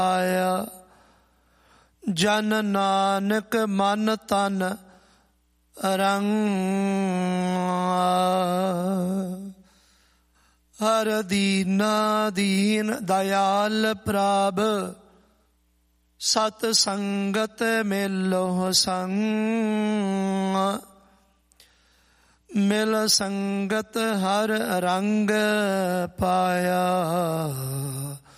ਆਇਆ। ਜਨ ਨਾਨਕ ਮਨ ਤਨ ਰੰਗ, ਹਰ ਦੀਨਾ ਦੀਨ ਦਇਆਲ ਪ੍ਰਭ, ਸਤ ਸੰਗਤ ਮਿਲੋ ਸੰਗ। ਮਿਲ ਸੰਗਤ ਹਰ ਰੰਗ ਪਾਇਆ,